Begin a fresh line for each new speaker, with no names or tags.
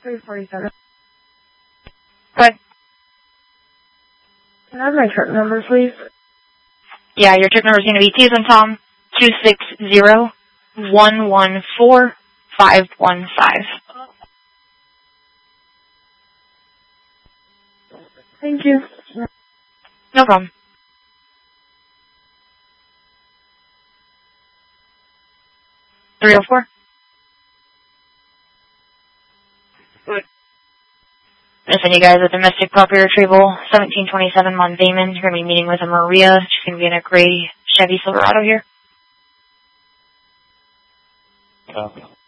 347.
Good.
Can I have my trip number, please?
Yeah, your trip number is going to be T as in Tom, 260-114-515.
Thank you.
No problem. $304. Good. I'm going to send you guys a domestic property retrieval, 1727 Mondamin. You're going to be meeting with a Maria. She's going to be in a gray Chevy Silverado here.
Okay.